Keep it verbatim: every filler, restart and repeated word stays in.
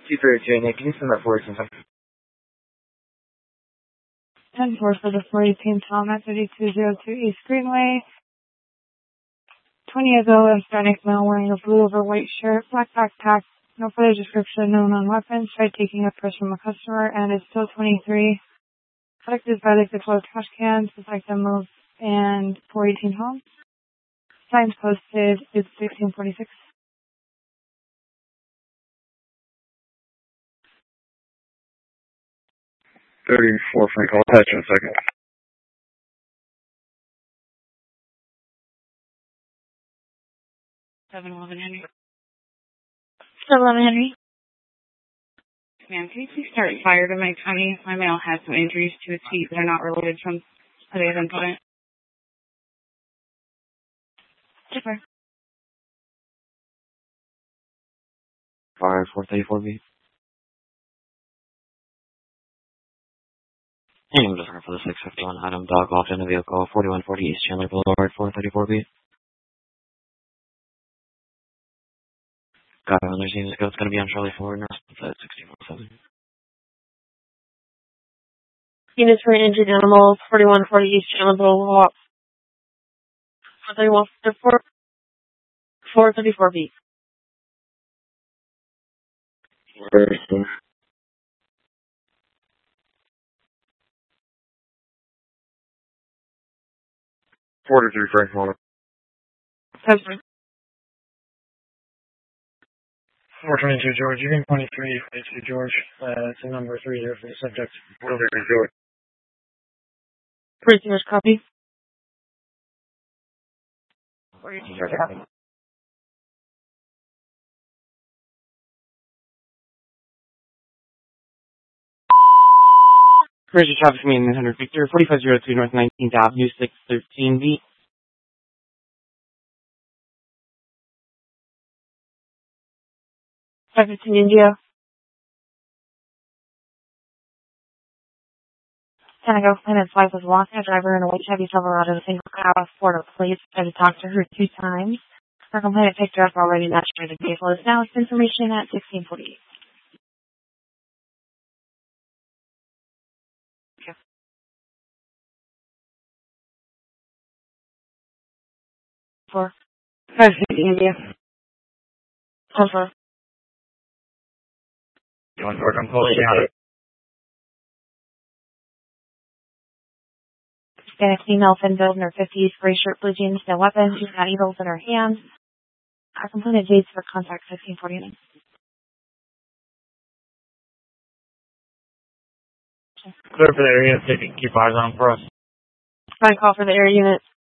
two three two, Nick, can you send that forward sometime? ten four for the four eighteen Tom at thirty-two oh two East Greenway. twenty years old, Hispanic male wearing a blue over white shirt, black backpack, no further description, no known weapons, tried taking a purse from a customer, and is still twenty-three. Product is by like the closed trash cans, like the move, and four eighteen Tom. Signs posted is sixteen forty-six. thirty-four Frank, I'll attach in a second. seven eleven Henry. seven eleven Henry. Ma'am, can you please start fire to my tummy? My male has some injuries to his feet that are not related from a day's incident. Super. Fire four thirty-four B. Hey, I'm just looking for the six fifty-one item dog walked in the vehicle, forty-one forty East Chandler Boulevard, four thirty-four B. Got it, when there's units go, it's going to be on Charlie Ford, nurse at sixteen oh seven. Units for an injured animal, forty-one forty East Chandler Boulevard, four thirty-four B. forty-three Frank, hold on. That's right. four twenty-two George, you can twenty-three forty-two George. Uh, it's a number three here for the subject. What are they going to do it? Pretty much copy. Where's your traffic meeting, nine hundred Victor, forty-five oh two North nineteenth Avenue, six thirteen B. five fifteen India. Tango Planet five was walking a driver in a white Chevy Silverado, single car, Florida police. Tried to talk to her two times. Her complainant picked her up already, not sure the vehicle is now. It's information at sixteen forty-eight. Okay. Four. five fifteen India. ten four. You want to work on pulling down? Hispanic female, thin build in her fifties, gray shirt, blue jeans, no weapons. She's got needles in her hands. Our complainant dates for contact sixteen forty-nine. Clear for the area, so you can keep eyes on for us. Try and call for the air unit.